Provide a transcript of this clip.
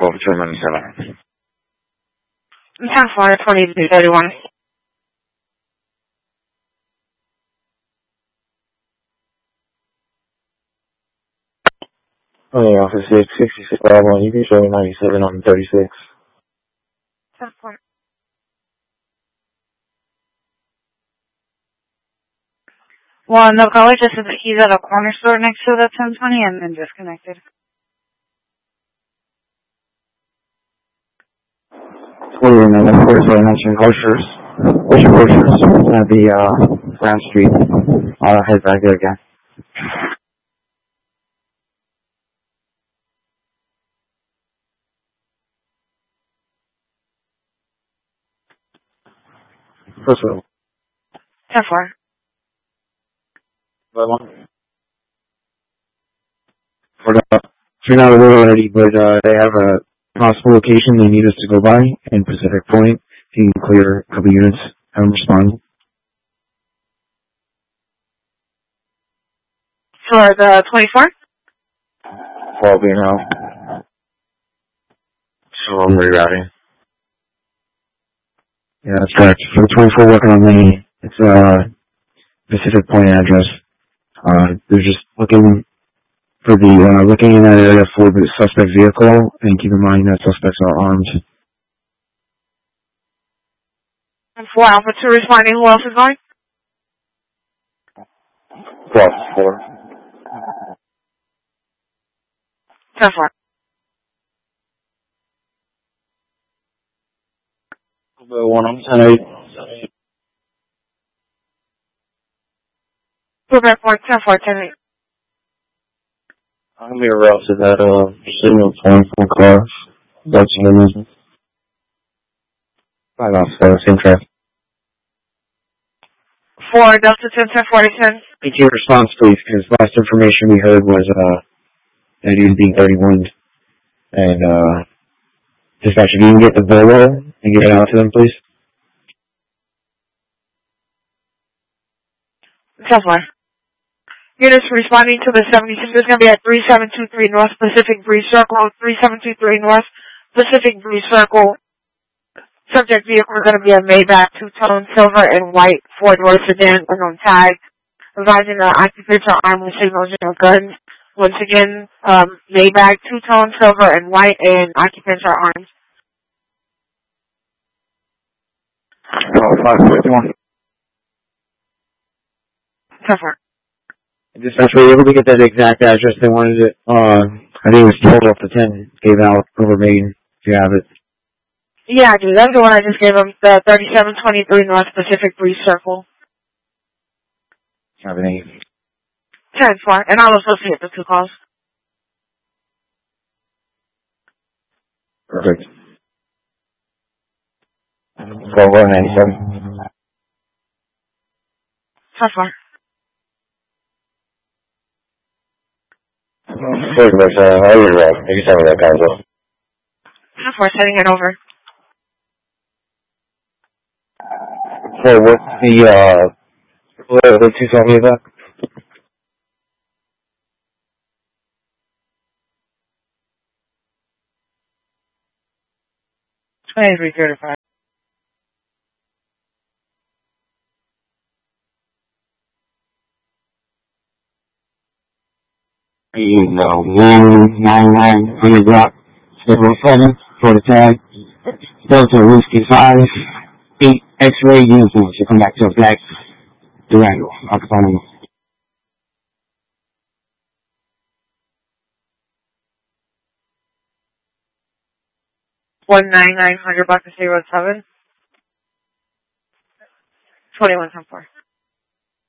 for 297. 10-4, 2231. Okay, Officer 666 Bravo, you can show me 97 on 36. 10-4. Well, no caller just said that he's at a corner store next to the 1020 and then disconnected. We're in the quarters where I mentioned groceries. What's your groceries? It's gonna be, Brown Street. I'll head back there again. First of all. 10-4. We're not aware already, but they have a possible location they need us to go by in Pacific Point. Can you clear a couple units? Have them respond. For the 24? Probably now. So I'm rerouting. Yeah, that's correct. For the 24 working on the, it's Pacific Point address. They're just looking for the, looking in that area for the suspect vehicle, and keep in mind that suspects are armed. And 4 Alpha 2 responding. Who else is going? Plus 4. 10-4. One on 10-8. Quebec 4, 10-4, 10-8. I'm gonna be arrested at signal point from cars. That's the reason. 5 off, same traffic. 4 Delta 10-10, 40-10. PQ response, please, because last information we heard was that he was being 31. And dispatch, if you can get the Bolo and get it out to them, please. 10-4. Units responding to the 76 is going to be at 3723 North Pacific Breeze Circle, 3723 North Pacific Breeze Circle. Subject vehicle is going to be a Maybach, two-tone, silver and white, four-door sedan, unknown tag. Advising the occupants are armed with signals and guns. Once again, Maybach, two-tone, silver and white, and occupants are armed. 551. 10-4. Dispatch, were you able to get that exact address they wanted it? I think it was 12 off the 10 gave out over Main, if you have it. Yeah, I do. That's the one I just gave them, the 3723 North Pacific Breeze Circle. Have any? 10-4. And I'll associate the 2 calls. Perfect. 1297. 10-4. Wait, but, how are you, Rob? You can tell me that, guys. 10-4, sending it over. So what's what you told me about? 2335. No, 199 on the block, 707, for the tag, Delta Whiskey 5, 8 X-ray uniform, so come back to a black Durango, Acapulco. 19900 Bucks 07. 21-4.